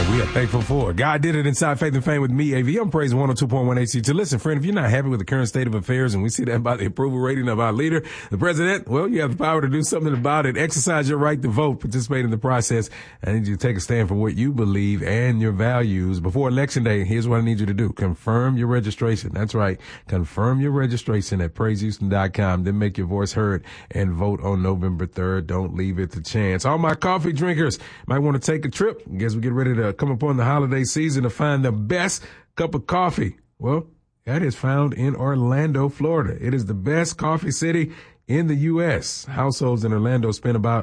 We are thankful for it. God did it inside Faith and Fame with me, AV. I'm Praise 102.1 HC2. Listen, friend, if you're not happy with the current state of affairs, and we see that by the approval rating of our leader, the president, well, you have the power to do something about it. Exercise your right to vote. Participate in the process. I need you to take a stand for what you believe and your values. Before Election Day, here's what I need you to do. Confirm your registration. That's right. Confirm your registration at PraiseHouston.com. Then make your voice heard and vote on November 3rd. Don't leave it to chance. All my coffee drinkers might want to take a trip. I guess we get ready to come upon the holiday season to find the best cup of coffee. Well, that is found in Orlando, Florida. It is the best coffee city in the U.S. Households in Orlando spend about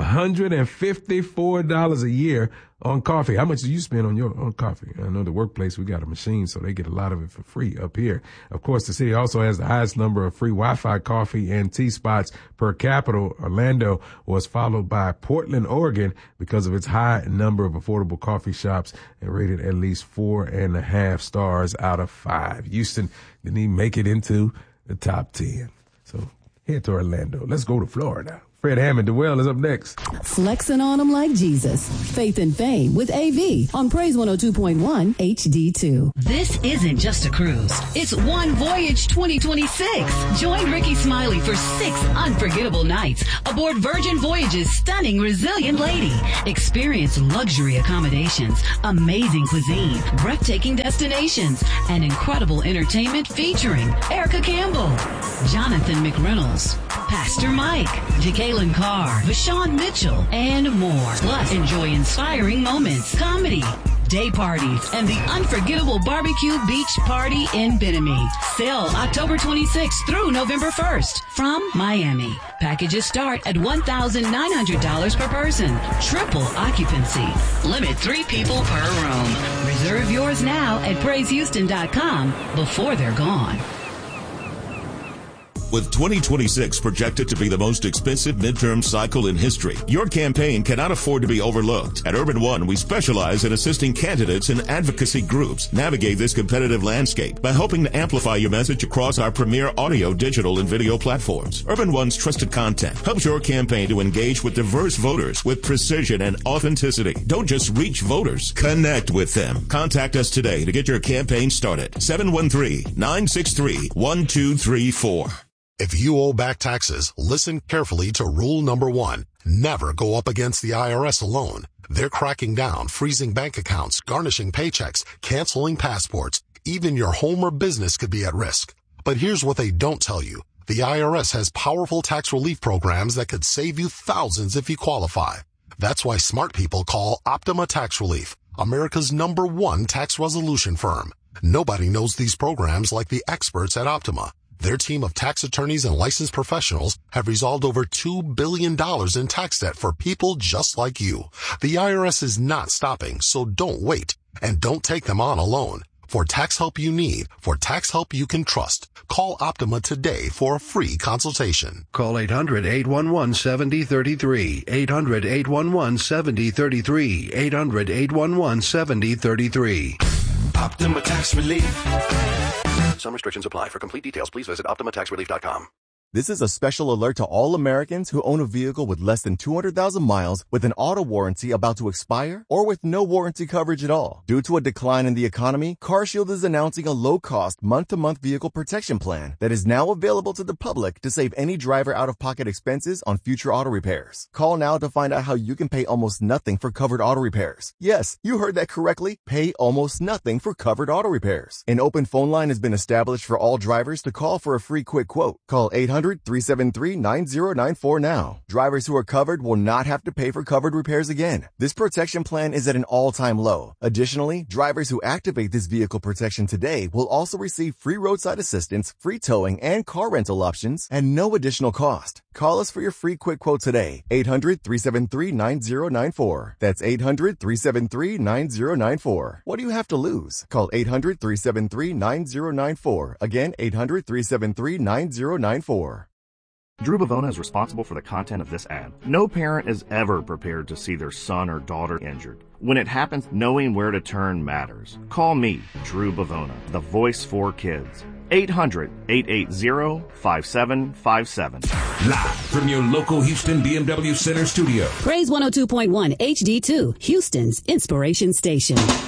$154 a year on coffee. How much do you spend on coffee? I know the workplace, we got a machine, so they get a lot of it for free up here. Of course, the city also has the highest number of free Wi-Fi coffee and tea spots per capita. Orlando was followed by Portland, Oregon, because of its high number of affordable coffee shops and rated at least 4.5 stars out of 5. Houston didn't even make it into the top 10. So head to Orlando. Let's go to Florida. Fred Hammond, Dwell is up next. Flexing on them like Jesus. Faith and Fame with AV on Praise 102.1 HD2. This isn't just a cruise. It's One Voyage 2026. Join Ricky Smiley for 6 unforgettable nights aboard Virgin Voyage's stunning Resilient Lady. Experience luxury accommodations, amazing cuisine, breathtaking destinations, and incredible entertainment featuring Erica Campbell, Jonathan McReynolds, Pastor Mike, Jacqueline Carr, Vashawn Mitchell, and more. Plus, enjoy inspiring moments, comedy, day parties, and the unforgettable barbecue beach party in Bimini. Sail October 26th through November 1st from Miami. Packages start at $1,900 per person. Triple occupancy. Limit 3 people per room. Reserve yours now at PraiseHouston.com before they're gone. With 2026 projected to be the most expensive midterm cycle in history, your campaign cannot afford to be overlooked. At Urban One, we specialize in assisting candidates and advocacy groups navigate this competitive landscape by helping to amplify your message across our premier audio, digital, and video platforms. Urban One's trusted content helps your campaign to engage with diverse voters with precision and authenticity. Don't just reach voters, connect with them. Contact us today to get your campaign started. 713-963-1234. If you owe back taxes, listen carefully to rule number 1. Never go up against the IRS alone. They're cracking down, freezing bank accounts, garnishing paychecks, canceling passports. Even your home or business could be at risk. But here's what they don't tell you. The IRS has powerful tax relief programs that could save you thousands if you qualify. That's why smart people call Optima Tax Relief, America's #1 tax resolution firm. Nobody knows these programs like the experts at Optima. Their team of tax attorneys and licensed professionals have resolved over $2 billion in tax debt for people just like you. The IRS is not stopping, so don't wait. And don't take them on alone. For tax help you need, for tax help you can trust, call Optima today for a free consultation. Call 800-811-7033. 800-811-7033. 800-811-7033. Optima Tax Relief. Some restrictions apply. For complete details, please visit OptimaTaxRelief.com. This is a special alert to all Americans who own a vehicle with less than 200,000 miles with an auto warranty about to expire or with no warranty coverage at all. Due to a decline in the economy, CarShield is announcing a low-cost month-to-month vehicle protection plan that is now available to the public to save any driver out-of-pocket expenses on future auto repairs. Call now to find out how you can pay almost nothing for covered auto repairs. Yes, you heard that correctly. Pay almost nothing for covered auto repairs. An open phone line has been established for all drivers to call for a free quick quote. Call 800-373-9094 now. Drivers who are covered will not have to pay for covered repairs again. This protection plan is at an all-time low. Additionally, drivers who activate this vehicle protection today will also receive free roadside assistance, free towing, and car rental options at no additional cost. Call us for your free quick quote today. 800-373-9094. That's 800-373-9094. What do you have to lose? Call 800-373-9094. Again, 800-373-9094. Drew Bavona is responsible for the content of this ad. No parent is ever prepared to see their son or daughter injured. When it happens, knowing where to turn matters. Call me, Drew Bavona, the voice for kids. 800-880-5757. Live from your local Houston BMW Center studio. Praise 102.1 HD2, Houston's inspiration station.